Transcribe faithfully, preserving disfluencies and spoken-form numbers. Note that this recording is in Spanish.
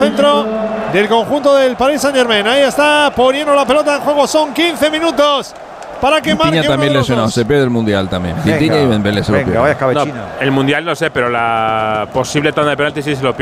Dentro del conjunto del Paris Saint-Germain. Ahí está poniendo la pelota en juego. Son quince minutos para que marque. Vitinha también lesionado, se pierde el mundial también. Vitinha y Dembélé se lo pierden. Vaya escabechina. No, el mundial no sé, pero la posible tanda de penaltis sí se lo pierde.